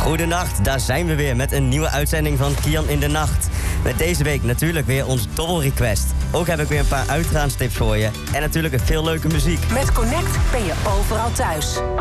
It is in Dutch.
Goedenacht, daar zijn we weer met een nieuwe uitzending van Kian in de Nacht. Met deze week natuurlijk weer ons Double Request. Ook heb ik weer een paar uitgaanstips voor je. En natuurlijk veel leuke muziek. Met Connect ben je overal thuis.